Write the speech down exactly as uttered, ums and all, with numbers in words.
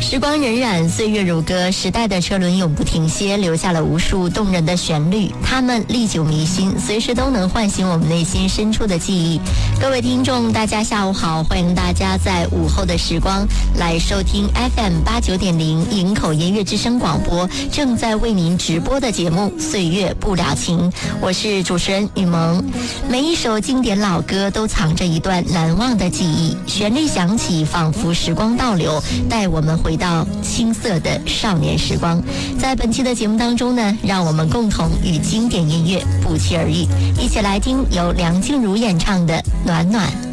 时光荏苒，岁月如歌，时代的车轮永不停歇，留下了无数动人的旋律，它们历久弥新，随时都能唤醒我们内心深处的记忆。各位听众，大家下午好，欢迎大家在午后的时光来收听 F M 八九点零营口音乐之声广播正在为您直播的节目《岁月不了情》，我是主持人雨萌。每一首经典老歌都藏着一段难忘的记忆，旋律响起，仿佛时光倒流，带我们回到青涩的少年时光。在本期的节目当中呢，让我们共同与经典音乐不期而遇，一起来听由梁静茹演唱的《暖暖》。